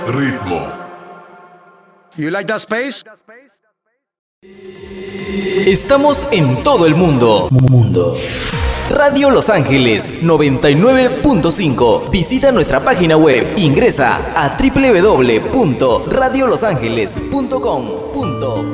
Ritmo. You like that space? Estamos en todo el mundo. Radio Los Ángeles 99.5. Visita nuestra página web. Ingresa a www.radiolosangeles.com.